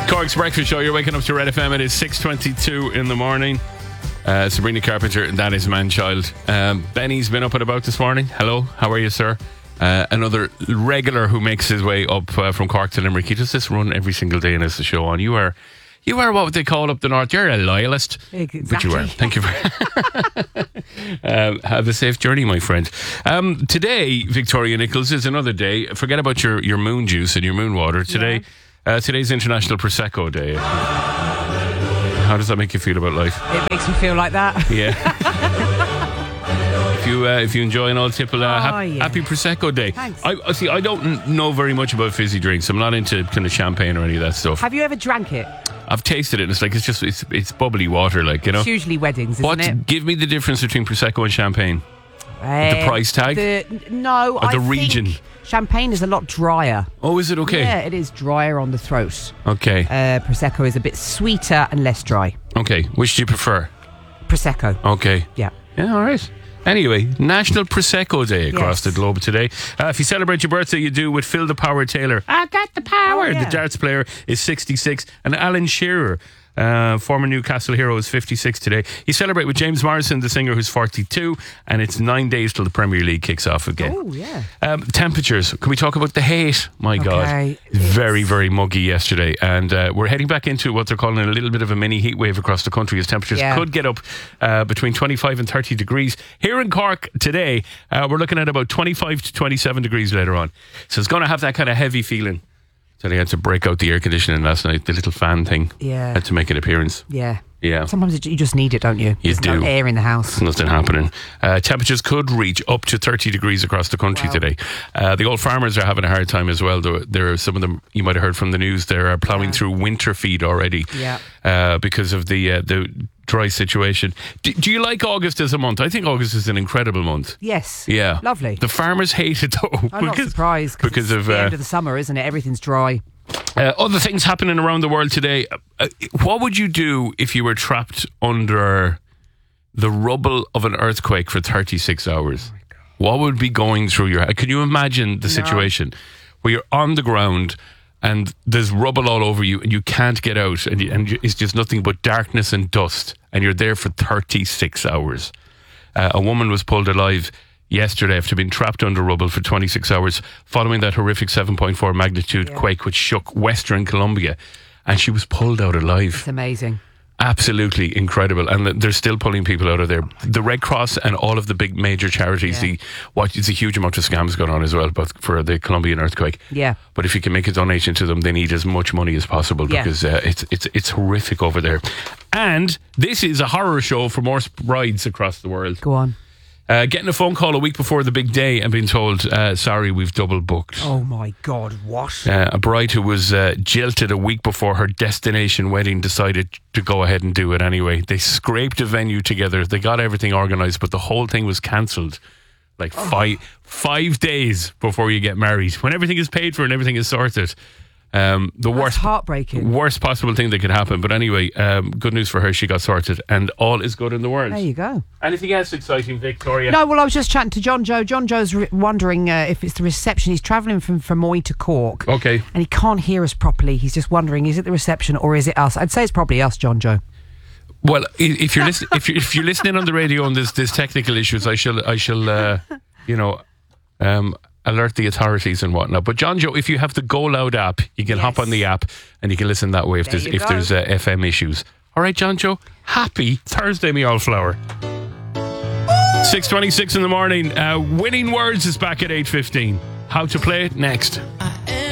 Cork's Breakfast Show. You're waking up to Red FM. It is 6:22 in the morning. Sabrina Carpenter, that is man-child. Benny's been up and about this morning. Hello, how are you, sir? Another regular who makes his way up from Cork to Limerick. He does this run every single day and has the show on. You are what would they call up the north? You're a loyalist. Exactly. But you are. Thank you for have a safe journey, my friend. Today, Victoria Nichols, is another day. Forget about your moon juice and your moon water. Today, today's International Prosecco Day. How does that make you feel about life? It makes me feel like that. Yeah. If you enjoy an old tipple, happy Prosecco Day. Thanks. I don't know very much about fizzy drinks. I'm not into kind of champagne or any of that stuff. Have you ever drank it? I've tasted it and it's like it's bubbly water, like, you know. It's usually weddings, isn't it? Give me the difference between Prosecco and champagne. The price tag? The region? Think champagne is a lot drier. Oh, is it okay? Yeah, it is drier on the throat. Okay. Prosecco is a bit sweeter and less dry. Okay. Which do you prefer? Prosecco. Okay. Yeah. Yeah, all right. Anyway, National Prosecco Day across the globe today. If you celebrate your birthday, you do with Phil the Power Taylor. I got the power. Oh, yeah. The darts player is 66. And Alan Shearer, former Newcastle hero, is 56 today. You celebrate with James Morrison, the singer, who's 42. And it's 9 days till the Premier League kicks off again. Oh, yeah. Temperatures. Can we talk about the hate? My God. Very, very muggy yesterday. And we're heading back into what they're calling a little bit of a mini heat wave across the country as temperatures could get up between 25 and 30 degrees. Here in Cork today, we're looking at about 25 to 27 degrees later on. So it's going to have that kind of heavy feeling. So they had to break out the air conditioning last night. The little fan thing had to make an appearance. Yeah. Yeah. Sometimes you just need it, don't you? You do. No air in the house. Nothing happening. Temperatures could reach up to 30 degrees across the country today. The old farmers are having a hard time as well. There are some of them, you might have heard from the news, they're ploughing through winter feed already because of the dry situation. Do you like August as a month? I think August is an incredible month. Yes. Yeah. Lovely. The farmers hate it though. I'm not surprised because it's the end of the summer, isn't it? Everything's dry. Other things happening around the world today. What would you do if you were trapped under the rubble of an earthquake for 36 hours? What would be going through your head? Can you imagine the situation where you're on the ground and there's rubble all over you and you can't get out and it's just nothing but darkness and dust and you're there for 36 hours? A woman was pulled alive yesterday after being trapped under rubble for 26 hours following that horrific 7.4 magnitude quake which shook Western Colombia, and she was pulled out alive. It's amazing. Absolutely incredible. And they're still pulling people out of there. The Red Cross and all of the big major charities, there's a huge amount of scams going on as well for the Colombian earthquake. Yeah. But if you can make a donation to them, they need as much money as possible because it's horrific over there. And this is a horror show for more brides across the world. Go on. Getting a phone call a week before the big day and being told, sorry, we've double booked. Oh my God, what? A bride who was jilted a week before her destination wedding decided to go ahead and do it anyway. They scraped a venue together. They got everything organised, but the whole thing was cancelled. Like 5 days before you get married. When everything is paid for and everything is sorted. That's heartbreaking. Worst possible thing that could happen. But anyway, good news for her. She got sorted and all is good in the world. There you go. Anything else exciting, Victoria? No, well, I was just chatting to John Joe. John Joe's wondering if it's the reception. He's travelling from Fermoy to Cork. Okay. And he can't hear us properly. He's just wondering, is it the reception or is it us? I'd say it's probably us, John Joe. Well, if you're if you're listening on the radio and there's technical issues, I shall alert the authorities and whatnot. But John Joe, if you have the Go Loud app, you can hop on the app and you can listen that way if there's FM issues. All right, John Joe. Happy Thursday, me all flower. 6:26 in the morning. Winning Words is back at 8:15. How to play it next.